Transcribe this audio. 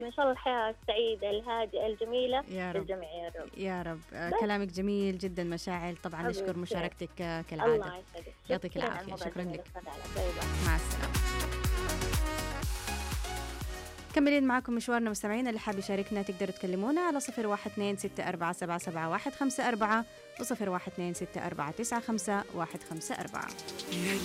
إن شاء الله الحياة السعيدة الهادئة الجميلة يا رب. للجميع يا رب. يا رب. بس كلامك جميل جدا مشاعل، طبعا نشكر حبيبتي مشاركتك كالعادة. الله يسعدك، يعطيك شكرا على العافية، الموضوع شكرا الجميل لك. أستاذ علاء. باي باي. مع السلامة. كملين معكم مشوارنا مستمعين، اللي حاب يشاركنا تقدروا تكلمونا على 0126477154 و0126495154.